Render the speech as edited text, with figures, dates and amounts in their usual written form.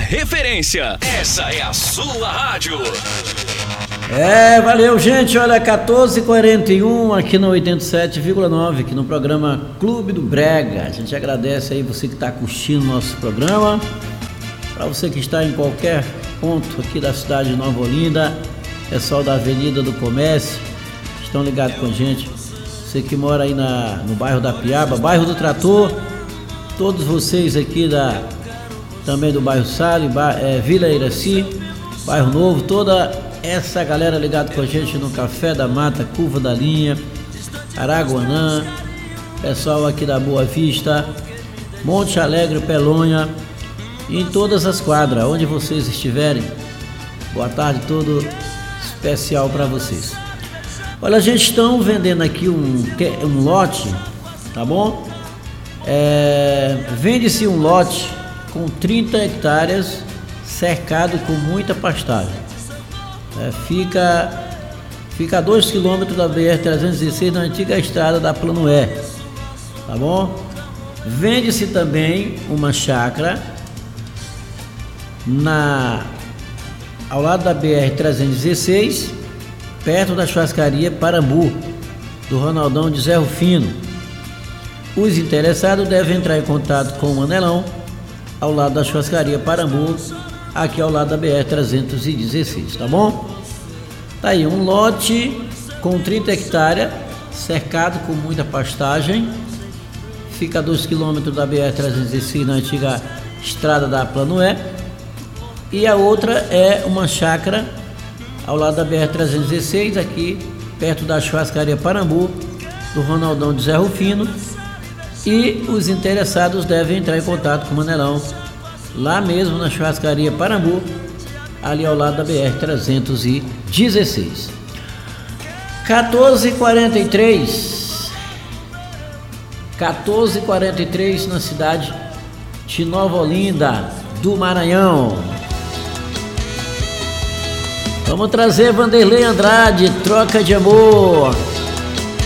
referência. Essa é a sua rádio. Valeu, gente. Olha, 14h41 aqui no 87,9, aqui no programa Clube do Brega. A gente agradece aí você que está curtindo o nosso programa. Para você que está em qualquer ponto aqui da cidade de Nova Olinda, pessoal da Avenida do Comércio, estão ligados com a gente. Você que mora aí no bairro da Piaba, bairro do Trator, todos vocês aqui também do bairro Sale, Vila Iraci, bairro Novo, toda essa galera ligada com a gente no Café da Mata, Curva da Linha, Araguanã, pessoal aqui da Boa Vista, Monte Alegre, Pelonha, e em todas as quadras, onde vocês estiverem. Boa tarde, todo especial para vocês. Olha, a gente está vendendo aqui um lote, tá bom? Vende-se um lote com 30 hectares, cercado com muita pastagem. Fica a 2 km da BR-316, na antiga estrada da Plano E, tá bom? Vende-se também uma chácara ao lado da BR-316, perto da churrascaria Parambu, do Ronaldão de Zé Rufino. Os interessados devem entrar em contato com o Manelão, ao lado da churrascaria Parambu, aqui ao lado da BR-316, tá bom? Tá aí, um lote com 30 hectares, cercado com muita pastagem, fica a 2 km da BR-316, na antiga estrada da Plano E, e a outra é uma chácara ao lado da BR-316, aqui perto da churrascaria Parambu, do Ronaldão de Zé Rufino, e os interessados devem entrar em contato com o Manelão, lá mesmo na churrascaria Parambu, ali ao lado da BR-316. 14h43 na cidade de Nova Olinda, do Maranhão. Vamos trazer Vanderlei Andrade, Troca de Amor.